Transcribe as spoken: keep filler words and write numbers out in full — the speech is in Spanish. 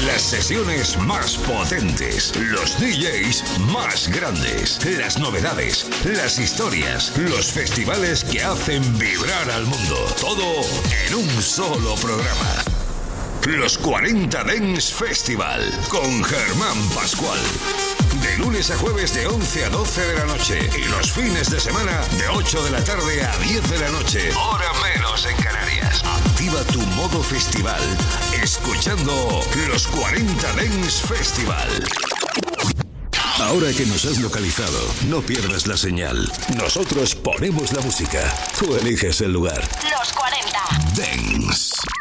Las sesiones más potentes, los D Js más grandes, las novedades, las historias, los festivales que hacen vibrar al mundo. Todo en un solo programa. Los cuarenta Dance Festival con Germán Pascual. De lunes a jueves de once a doce de la noche y los fines de semana de ocho de la tarde a diez de la noche, hora menos en Canarias. Activa tu modo festival escuchando los cuarenta Dance Festival. Ahora que nos has localizado, no pierdas la señal. Nosotros ponemos la música. Tú eliges el lugar. Los cuarenta Dance.